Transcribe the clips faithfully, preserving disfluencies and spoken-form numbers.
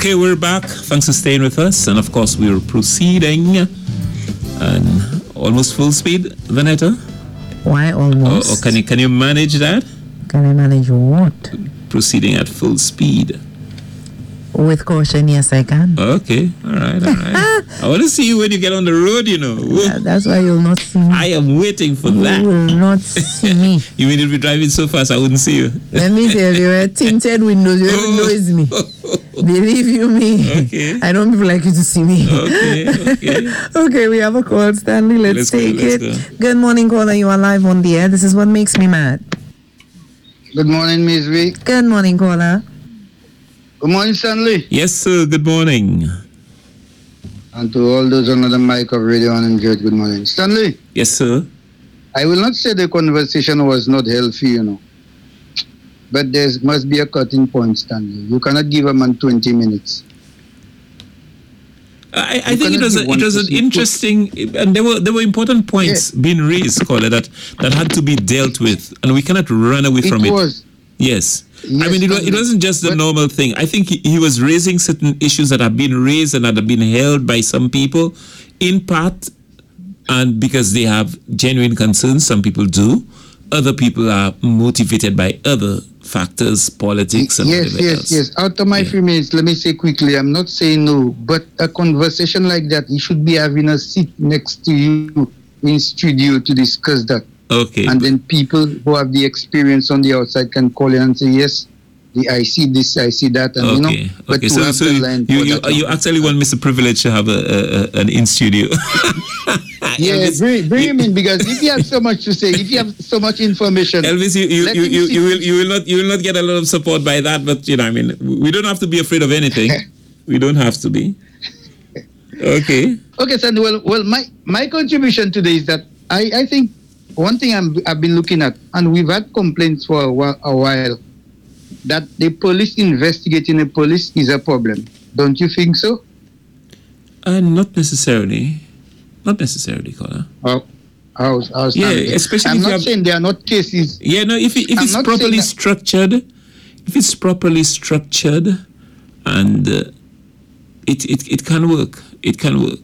Okay, we're back. Thanks for staying with us. And of course, we're proceeding and almost full speed, Vanetta. Why almost? Or, or can you can you manage that? Can I manage what? Proceeding at full speed. With caution, yes, I can. Okay, all right, all right. I want to see you when you get on the road, you know. Yeah, that's why you'll not see me. I am waiting for you that. You will not see me. You mean you'll be driving so fast I wouldn't see you? Let me tell you, uh, tinted windows, you don't know it's me. Believe you me. Okay. I don't people like you to see me. Okay, okay. Okay, we have a call, Stanley. Let's, Let's take go, let's it. Go. Good morning, caller. You are live on the air. This is what makes me mad. Good morning, Miss V. Good morning, caller. Good morning, Stanley. Yes, sir. Good morning. And to all those on the mic of Radio and Enjoy, good morning. Stanley. Yes, sir. I will not say the conversation was not healthy, you know. But there must be a cutting point, Stanley. You cannot give a man twenty minutes. I, I think it was a, it was an interesting, and there were there were important points yeah. being raised, caller, that that had to be dealt with, and we cannot run away from it. It was. Yes. Yes, I mean, it, was, it wasn't just the normal thing. I think he, he was raising certain issues that have been raised and that have been held by some people, in part, and because they have genuine concerns. Some people do. Other people are motivated by other factors, politics, and yes, whatever yes, else. yes. Out of my yeah. three minutes, let me say quickly, I'm not saying no, but a conversation like that, you should be having a seat next to you in studio to discuss that. Okay. And then people who have the experience on the outside can call in and say, yes, the, I see this, I see that, and okay. you know. But okay. to So, have so the you, line you, you, that you actually want Mister Privilege to have a, a, a an in studio. Yeah, Elvis, bring, bring him in, because if you have so much to say, if you have so much information, Elvis, you you, let you, him you, see- you will you will not you will not get a lot of support by that. But you know, I mean, we don't have to be afraid of anything. We don't have to be. Okay. Okay, Sandy. Well, well, my my contribution today is that I, I think one thing I'm, I've been looking at, and we've had complaints for a while, a while, that the police investigating the police is a problem. Don't you think so? Uh, not necessarily. Not necessarily, caller. Oh, how, how Yeah, especially I'm if you not have- saying there are not cases. Yeah, no. If it, if I'm it's not properly saying that- structured, if it's properly structured, and uh, it it it can work. It can work.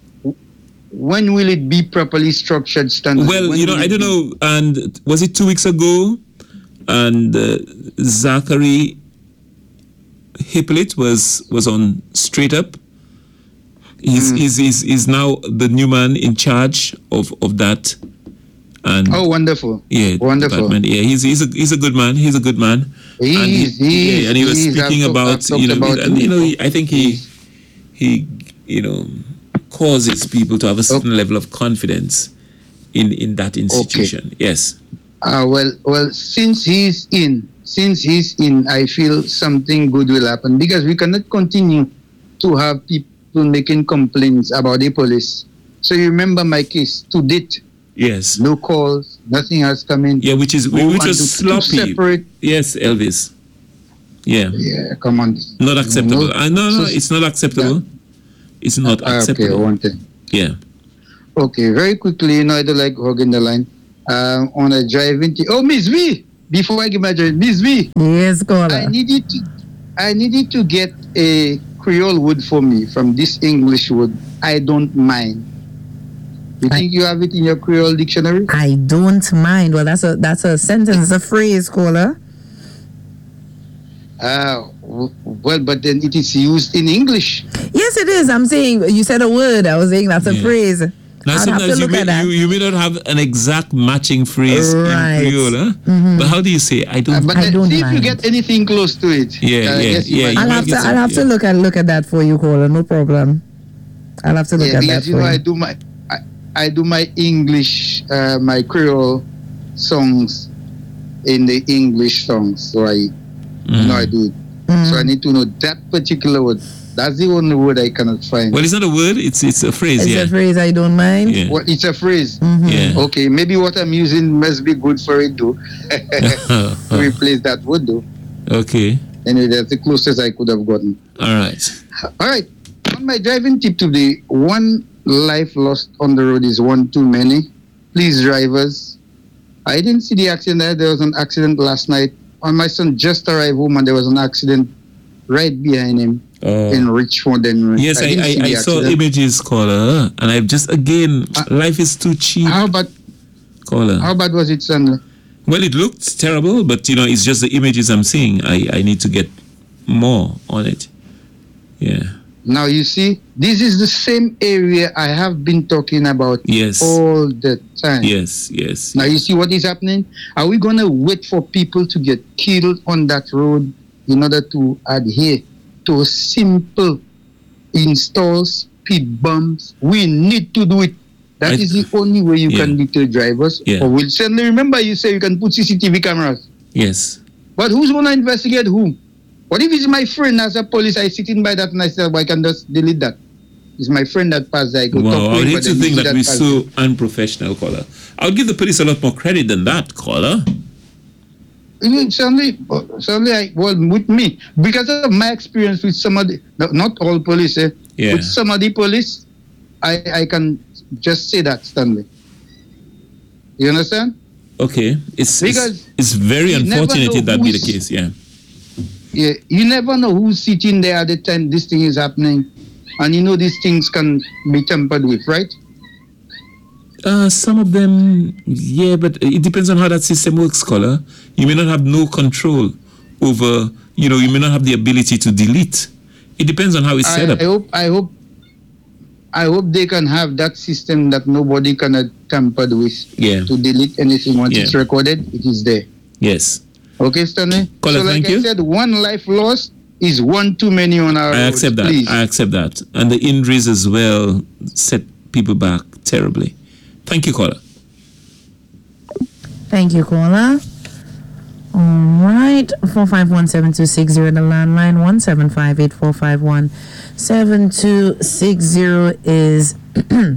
When will it be properly structured, Stanley? Well, When you know, will I it don't be? know. And was it two weeks ago? And uh, Zachary Hippolyte was was on Straight Up. He's, Mm. he's, he's, he's now the new man in charge of, of that. And Oh, wonderful. yeah, wonderful. department. Yeah, he's he's a he's a good man. He's a good man. He and is, he yeah, is, and he was he is. speaking I've talked- about I've talked you know, about and him you know, before. he, I think he he you know causes people to have a certain level of confidence in in that institution. Yes. Uh, well, well, since he's in, since he's in, I feel something good will happen, because we cannot continue to have people making complaints about the police. So you remember my case to date, Yes. no calls, nothing has come in. Yeah, which is Oh, which and was to- to sloppy. separate- Yes, Elvis. Yeah. Yeah, come on. Not acceptable. No, Uh, no, no, so- it's not acceptable. It's not Ah, okay, acceptable. one thing. Yeah. Okay, very quickly, you know, I don't like hogging the line. Um, on a driving. T- oh, Miss V, before I give my drive, Miss V, Yes, I caller. needed to, I needed to get a Creole wood for me from this English wood. I don't mind. You I- think you have it in your Creole dictionary? I don't mind. Well, that's a that's a sentence, a phrase, caller. Ah, w- well, but then it is used in English. Yes, it is. I'm saying you said a word. I was saying that's a Yeah. phrase. Now, I'd have to sometimes you look may, at that. you, you may not have an exact matching phrase Right. in Creole, huh? Mhm. But how do you say? I Uh, don't. but I then don't see if you mind. get anything close to it. Yeah, Uh, yeah, yes, you yeah, might- you I'll might have to get I'll have to yeah. look at look at that for you, caller. No problem. I'll have to look Yeah, at that because you for know, I you. do my, I, I do my English, uh, my Creole songs in the English songs. So I, you know, I do it. So I Mm. need to know that particular word. That's the only word I cannot find. Well, it's not a word. It's it's a phrase. It's yeah. a phrase I don't mind. Yeah. Well, it's a phrase. Mhm. Yeah. Okay, maybe what I'm using must be good for it though. To replace that word though. Okay. Anyway, that's the closest I could have gotten. All right. All right. On my driving tip today, one life lost on the road is one too many. Please, drivers. I didn't see the accident. There was an accident last night. On my son just arrived home and there was an accident right behind him Oh. in Richmond. And Yes, I, didn't see I, I the saw accident. images, caller, and I've just, again, Uh, life is too cheap, How bad? caller. How bad was it, Stanley? Well, it looked terrible, but, you know, it's just the images I'm seeing. I, I need to get more on it. Yeah. Now you see, this is the same area I have been talking about Yes. all the time. Yes, yes. Now you see what is happening? Are we going to wait for people to get killed on that road in order to adhere to a simple install speed bumps? We need to do it. That I- is the only way you Yeah. can deter drivers. Yeah. Or will certainly remember you say you can put C C T V cameras. Yes. But who's going to investigate who? What if it's my friend as a police? I sitting by that and I say, well, I can just delete that. It's my friend that passed. I go talk Wow, to I him. hate but to then think you that see we're passed. so unprofessional, caller. I'll give the police a lot more credit than that, caller. Mm, Certainly, certainly, I, well, with me, because of my experience with some of the, no, not all police, eh, Yeah. with some of the police, I, I can just say that, Stanley. You understand? Okay. It's, it's, Because it's very you never unfortunate know if that be the who's- case, yeah. Yeah, you never know who's sitting there at the time this thing is happening. And you know these things can be tampered with, right? Uh, some of them, yeah, but it depends on how that system works, caller. You may not have no control over, you know, you may not have the ability to delete. It depends on how it's set I, up. I hope, I hope, I hope they can have that system that nobody can uh, tampered with. Yeah. To delete anything once Yeah. it's recorded, it is there. Yes. Okay, Stanley? Caller, so like thank I you. said, one life lost is one too many on our I roads, accept that. please. I accept that. And the injuries as well set people back terribly. Thank you, caller. Thank you, caller. All right, four five one seven two six zero, the landline, one seven five eight four five one seven two six zero is the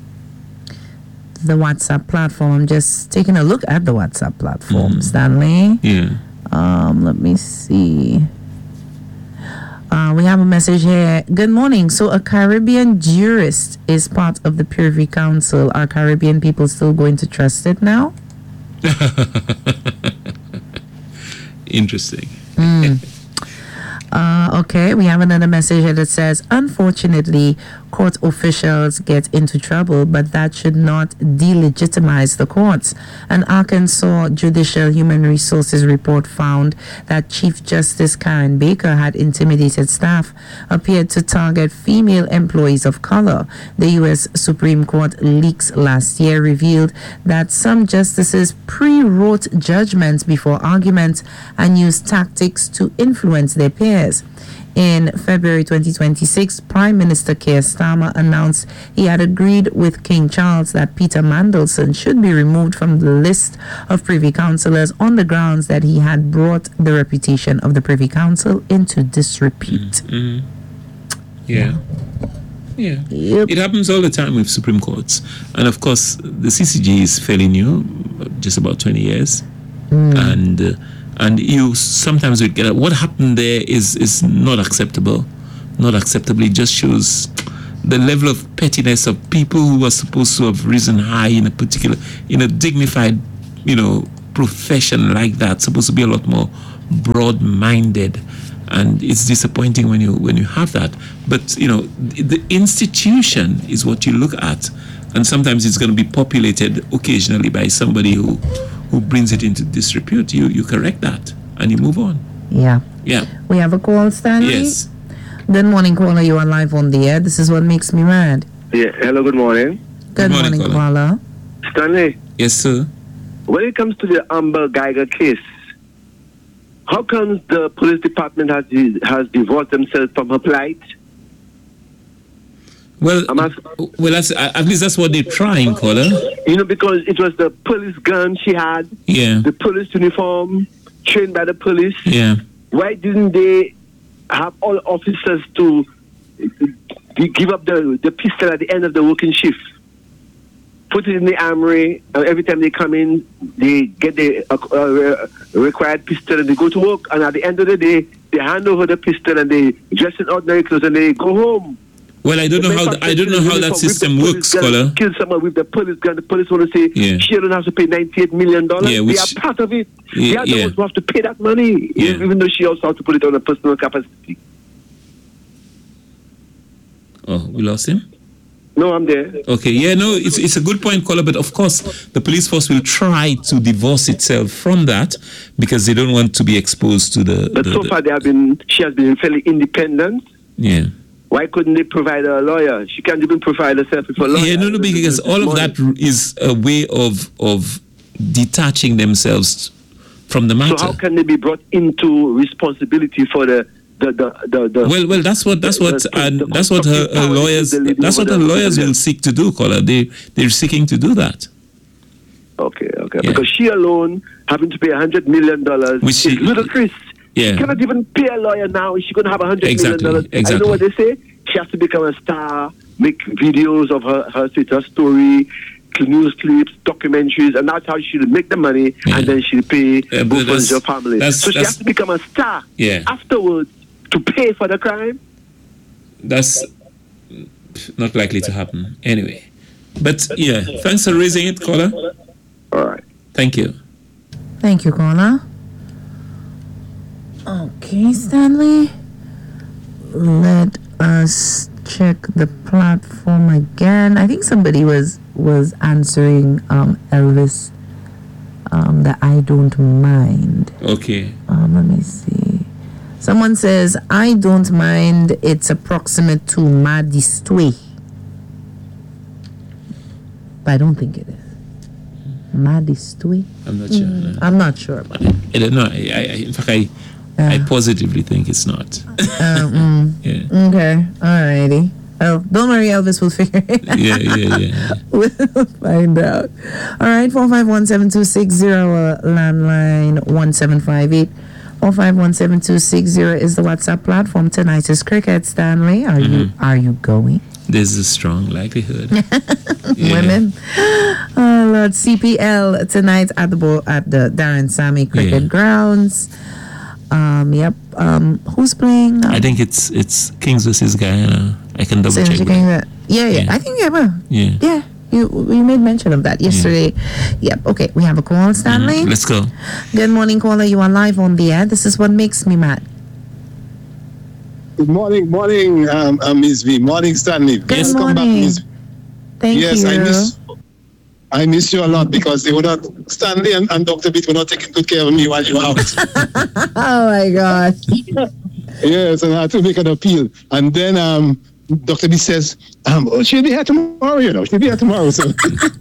WhatsApp platform. I'm just taking a look at the WhatsApp platform, Mm. Stanley. Yeah. Um, let me see. Uh, we have a message here. Good morning. So a Caribbean jurist is part of the Privy Council. Are Caribbean people still going to trust it now? Interesting. Uh, okay, we have another message here that says, unfortunately, court officials get into trouble, but that should not delegitimize the courts. An Arkansas Judicial Human Resources report found that Chief Justice Karen Baker had intimidated staff, appeared to target female employees of color. The U S Supreme Court leaks last year revealed that some justices pre-wrote judgments before arguments and used tactics to influence their peers. In February twenty twenty-six, Prime Minister Keir Starmer announced he had agreed with King Charles that Peter Mandelson should be removed from the list of Privy Councillors on the grounds that he had brought the reputation of the Privy Council into disrepute. Mm-hmm. Yeah. Yeah. Yep. It happens all the time with Supreme Courts. And of course, the C C G is fairly new, just about twenty years. And uh, and you sometimes would get what happened there is is not acceptable. Not acceptable. It just shows the level of pettiness of people who are supposed to have risen high in a particular, in a dignified, you know, profession like that, supposed to be a lot more broad-minded. And it's disappointing when you when you have that. But you know, the institution is what you look at, and sometimes it's going to be populated occasionally by somebody who who brings it into disrepute. You you correct that and you move on. Yeah. Yeah. We have a call, Stanley. Yes. Good morning, caller. You are live on the air. This is what makes me mad. Yeah, hello, good morning. Good, morning, morning, caller. caller. Stanley, Yes, sir. when it comes to the Amber Geiger case, how comes the police department has has divorced themselves from her plight? Well, I'm ask- well, that's, at least that's what they're trying, caller. You know, because it was the police gun she had, Yeah. the police uniform, trained by the police. Yeah. Why didn't they have all officers to give up the, the pistol at the end of the working shift? Put it in the armory, and every time they come in, they get the uh, uh, required pistol and they go to work. And at the end of the day, they hand over the pistol and they dress in ordinary clothes and they go home. Well, I don't know The how fact th- I don't know how that uniform with system the police works, gun, Scholar. Kill someone with the police gun. The police want to say Yeah. she don't have to pay ninety-eight million dollars. Yeah, they which- are part of it. Yeah, they are the yeah. ones who have to pay that money, Yeah. even though she also has to put it on a personal capacity. Oh, we lost him? No, I'm there. Okay, yeah, no, it's it's a good point, Caller, but of course, the police force will try to divorce itself from that because they don't want to be exposed to the. But the- so the- far, they have been. She has been fairly independent. yeah. Why couldn't they provide her a lawyer? She can't even provide herself with a lawyer. Yeah, no, no, because all of that is a way of of detaching themselves from the matter. So how can they be brought into responsibility for the the the the? the Well, well, that's what that's what the- and the that's what her, constructive her power that lawyers the lady that's what over her there- lawyers will seek to do, Caller. They they're seeking to do that. Okay, okay. Yeah. Because she alone having to pay a hundred million dollars Which is she- ludicrous. Yeah. She cannot even pay a lawyer now. She's going to have a hundred million Exactly, dollars. I exactly. know what they say. She has to become a star, make videos of her her, her story, news clips, documentaries, and that's how she'll make the money, Yeah. and then she'll pay Yeah, but both that's- of your family. that's- So she that's- has to become a star Yeah. afterwards to pay for the crime. That's not likely to happen anyway. But yeah, thanks for raising it, Caller. All right. Thank you. Thank you, caller. Okay, Stanley. Let us check the platform again. I think somebody was was answering um, Elvis um, that I don't mind. Okay. Um, let me see. Someone says I don't mind. It's approximate to Madistwe, but I don't think it is. Madistwe. I'm not sure. no. I'm not sure about it. I don't know. I, I, I- in fact, I, I positively think it's not. Um, Yeah. mm, okay, alrighty. Oh, don't worry, Elvis will figure it out. Yeah, yeah, yeah. We'll find out. All right, four five one seven two six zero, uh, landline one seven five eight. four five one seven two six zero is the WhatsApp platform. Tonight is cricket. Stanley, are you are you going? There's a strong likelihood. Yeah. Women. Oh Lord, C P L tonight at the bo- at the Darren Sammy Cricket Yeah. Grounds. Um, yep. Um, who's playing? Um, I think it's it's Kings versus Guyana. I can double So check. you're but- getting that- Yeah, yeah, Yeah. I think yeah, well, Yeah. yeah. You you made mention of that yesterday. Yep. Okay, we have a call, Stanley. Let's go. Good morning, caller. You are live on the air. This is what makes me mad. Good morning, morning, um, uh, Miss V. Morning, Stanley. Good Welcome back, morning. Miss V. Thank yes, you. I miss, I miss you a lot because they were not Stanley and, and Doctor Beat were not taking good care of me while you were out. Oh my God. Yes, and I had to make an appeal. And then um, Doctor B says, um, oh, she'll be here tomorrow. You know, she'll be here tomorrow. So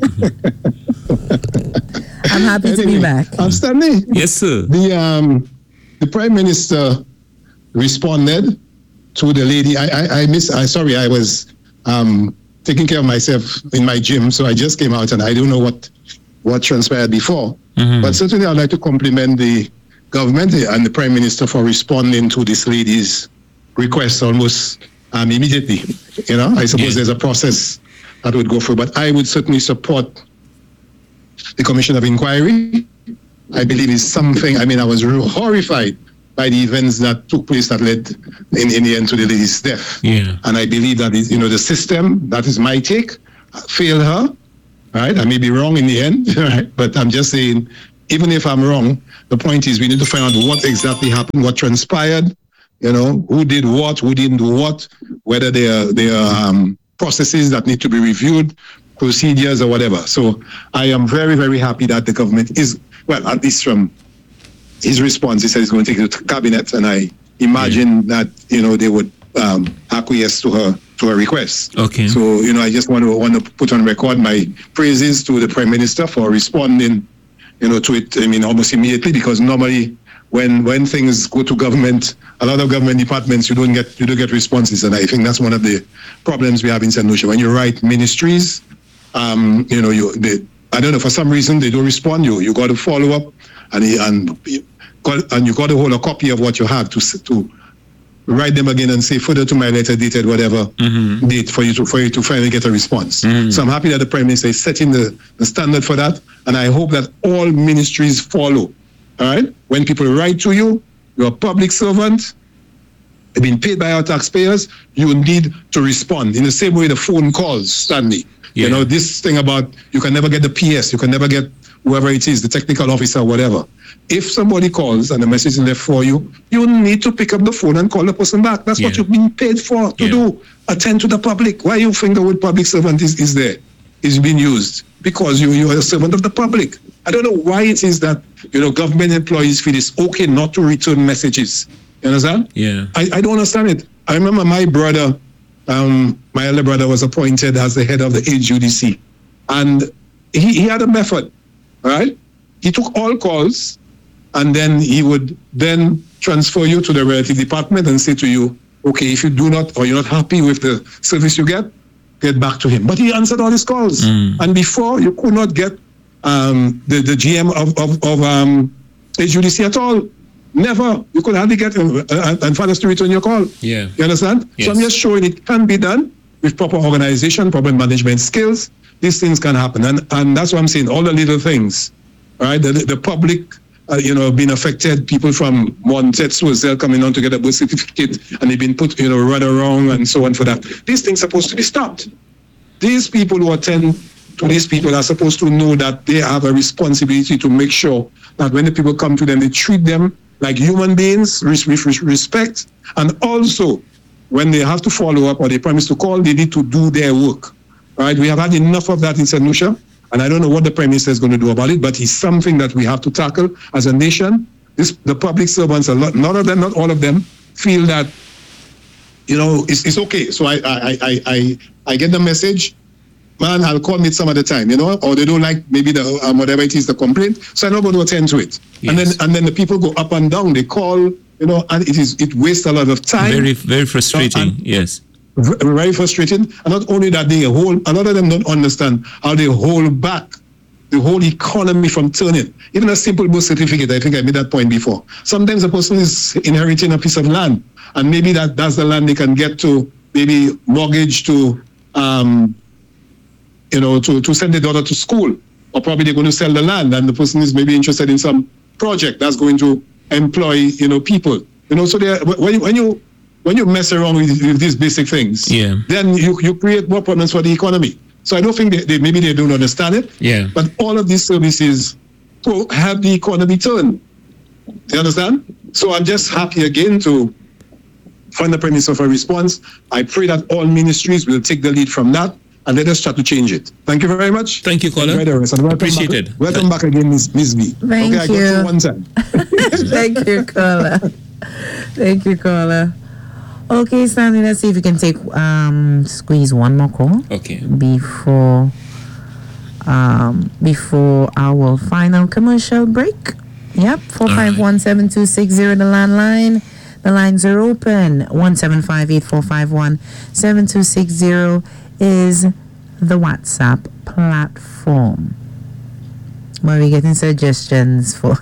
I'm happy to be Anyway, back. Um, Stanley, Yes, sir. the um, the Prime Minister responded to the lady. I I, I miss. I sorry, I was um, taking care of myself in my gym, so I just came out and I don't know what what transpired before. Mhm. But certainly, I'd like to compliment the government and the Prime Minister for responding to this lady's request almost um, immediately. You know, I suppose Yeah. there's a process that would go through, but I would certainly support the Commission of Inquiry. I believe is something. I mean, I was horrified by the events that took place that led, in, in the end, to the lady's death. Yeah. And I believe that is, you know, the system. That is my take. Failed her. Right. I may be wrong in the end. Right. But I'm just saying, even if I'm wrong, the point is we need to find out what exactly happened, what transpired. You know, who did what, who didn't do what, whether there are there are um, processes that need to be reviewed, procedures or whatever. So I am very, very happy that the government is, well, at least from his response, he said he's going to take it to cabinet, and I imagine that, you know, they would um, acquiesce to her to her request. Okay. So, you know, I just want to want to put on record my praises to the Prime Minister for responding, you know, to it, I mean, almost immediately, because normally when when things go to government, a lot of government departments, you don't get you don't get responses, and I think that's one of the problems we have in Saint Lucia. When you write ministries, um, you know, you they, I don't know, for some reason they don't respond. You you got to follow up, and and you got, and you got to hold a copy of what you have to to write them again and say further to my letter dated whatever Mhm. date for you to for you to finally get a response. Mhm. So I'm happy that the Prime Minister is setting the, the standard for that, and I hope that all ministries follow. All right, when people write to you, you're a public servant. The being paid by our taxpayers, you need to respond. In the same way the phone calls, Stanley. Yeah. You know, this thing about you can never get the P S, you can never get whoever it is, the technical officer, whatever. If somebody calls and the message is left for you, you need to pick up the phone and call the person back. That's yeah. what you've been paid for to yeah. do. Attend to the public. Why you think the word public servant is, is there? Is being used? Because you, you are a servant of the public. I don't know why it is that, you know, government employees feel it's okay not to return messages. You understand? Yeah. I, I don't understand it. I remember my brother, um, my elder brother was appointed as the head of the H U D C. And he, he had a method, right? He took all calls and then he would then transfer you to the relative department and say to you, okay, if you do not, or you're not happy with the service you get, get back to him. But he answered all his calls. Mm. And before, you could not get um, the, the G M of, of, of um, H U D C at all. Never. You could hardly get him uh, and fathers to return your call. Yeah. You understand? Yes. So I'm just showing it can be done with proper organization, proper management skills. These things can happen. And and that's what I'm saying, all the little things, right? The, the public, uh, you know, being affected, people from Montetsu, they're coming on to get a birth certificate and they've been put, you know, right or wrong and so on for that. These things are supposed to be stopped. These people who attend to these people are supposed to know that they have a responsibility to make sure that when the people come to them, they treat them like human beings, with respect, and also when they have to follow up or they promise to call, they need to do their work. Right? We have had enough of that in Saint Lucia, and I don't know what the Prime Minister is going to do about it, but it's something that we have to tackle as a nation. This, the public servants, a lot, none of them, not all of them, feel that, you know, it's, it's okay. So I, I, I, I, I get the message, man, I'll call me some other time, you know, or they don't like maybe the um, whatever it is, the complaint, so I'm not going to attend to it. Yes. And then and then the people go up and down, they call, you know, and it is it wastes a lot of time. Very, very frustrating, and, yes. Very frustrating. And not only that, they hold, a lot of them don't understand how they hold back the whole economy from turning. Even a simple birth certificate, I think I made that point before. Sometimes a person is inheriting a piece of land, and maybe that, that's the land they can get to, maybe mortgage to, um, you know, to, to send their daughter to school. Or probably they're going to sell the land, and the person is maybe interested in some project that's going to employ, you know, people. You know, so when you, when you when you mess around with, with these basic things, yeah. then you, you create more problems for the economy. So I don't think they, they maybe they don't understand it. Yeah. But all of these services will have the economy turn. You understand? So I'm just happy again to find the premise of a response. I pray that all ministries will take the lead from that and let us try to change it. Thank you very much. Thank you, caller. Appreciate back, it. Welcome back again, Miss Miss B. Thank okay, you. I got you one time. Thank you, caller. Thank you, caller. Okay, Stanley, let's see if we can take um squeeze one more call. Okay. Before um before our final commercial break. Yep, four five one seven two six zero the landline. The lines are open. One seven five eight four five one seven two six zero is the WhatsApp platform. Where we getting suggestions for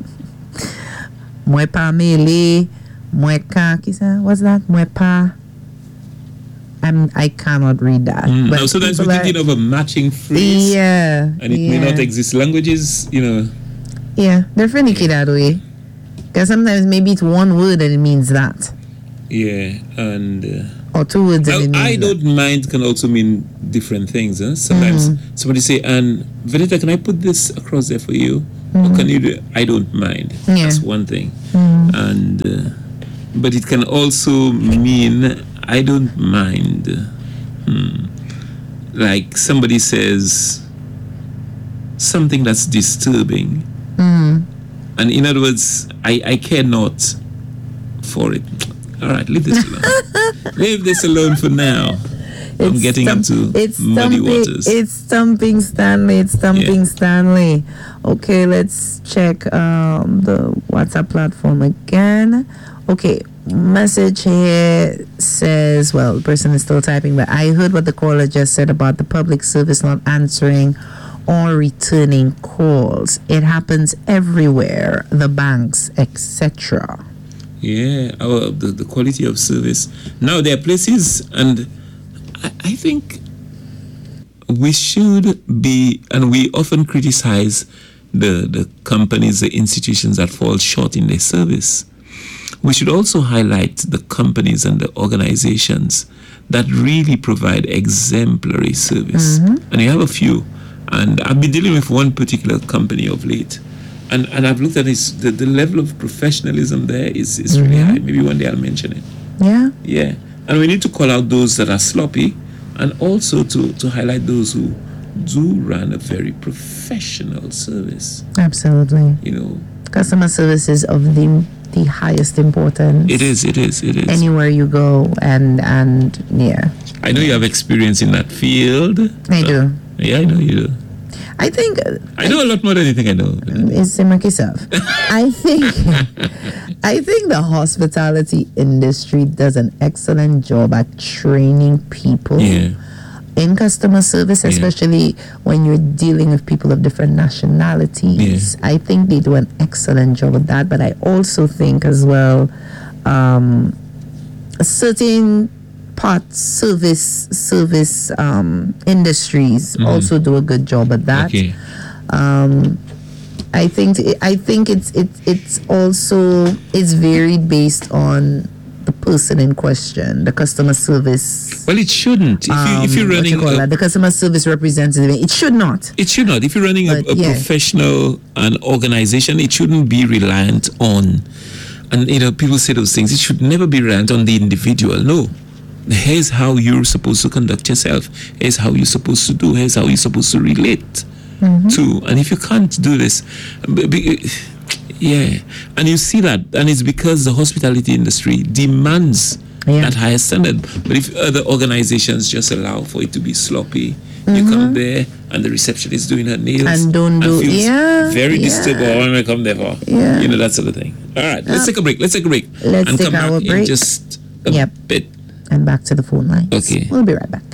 Mwepa Mele, Mweka, kisa, what's that? Mwepa. I'm, I cannot read that. Mm, no, sometimes we're thinking are, of a matching phrase. Yeah. And it yeah. may not exist. Languages, you know. Yeah, they're finicky that way. Because sometimes maybe it's one word and it means that. Yeah, and... Uh, or two words and I, it means I don't that. mind can also mean different things. Huh? Sometimes mm-hmm. somebody say, and Venita, can I put this across there for you? Mm-hmm. Or can you do it? I don't mind. Yeah. That's one thing. Mm-hmm. And... Uh, but it can also mean I don't mind. Hmm. Like somebody says something that's disturbing. Mm-hmm. And in other words, I, I care not for it. All right, leave this alone. Leave this alone for now. It's I'm getting stump- into it's muddy stumping, waters. It's stumping Stanley. It's stumping Yeah. Stanley. Okay, let's check um, the WhatsApp platform again. Okay, message here says, well, the person is still typing, but I heard what the caller just said about the public service not answering or returning calls. It happens everywhere, the banks, et cetera. Yeah, our, the, the quality of service. Now, there are places, and I, I think we should be, and we often criticize the, the companies, the institutions that fall short in their service. we should also highlight the companies and the organizations that really provide exemplary service. Mm-hmm. And you have a few. And I've been dealing with one particular company of late. And and I've looked at this, the, the level of professionalism there is, is mm-hmm. really high. Maybe one day I'll mention it. Yeah. Yeah. And we need to call out those that are sloppy and also to, to highlight those who do run a very professional service. Absolutely. You know. Customer service is of the the highest importance. It is, it is, it is. Anywhere you go and and yeah. I know you have experience in that field. I do. Uh, yeah, I know you do. I think I know I, a lot more than you think I know. It's yourself. I think I think the hospitality industry does an excellent job at training people yeah. in customer service, especially yeah. when you're dealing with people of different nationalities. Yeah. I think they do an excellent job of that, but I also think as well um, a certain part service service um, industries mm. also do a good job at that. Okay. Um, I think I think it's it's it's also it's very based on the person in question, the customer service. Well, it shouldn't. If, Um, you, if you're what running you call a, that? The customer service representative, it should not. It should not. If you're running a, But, a yeah. professional an organization, it shouldn't be reliant on. And you know, people say those things. It should never be reliant on the individual. No. Here's how you're supposed to conduct yourself. Here's how you're supposed to do. Here's how you're supposed to relate mm-hmm. to. And if you can't do this, b- b- yeah. And you see that, and it's because the hospitality industry demands yeah. that higher standard. But if other organizations just allow for it to be sloppy, mm-hmm. you come there and the receptionist is doing her nails and don't do feels yeah very yeah. disturbed. What am I come there for? Yeah. You know, that sort of thing. All right, let's take a break. Let's take a break. Let's and take come our back break. in just a Yep. bit. And back to the phone lines. Okay. We'll be right back.